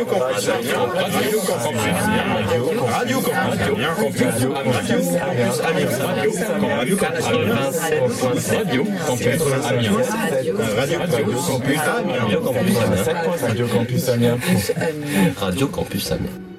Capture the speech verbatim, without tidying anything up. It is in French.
Radio Campus Amiens. Radio Campus Amiens. Radio Campus Amiens. Radio Campus Amiens. Radio Campus Amiens. Radio Campus Amiens. Radio Campus Amiens. Radio Campus Amiens. Radio Campus Amiens.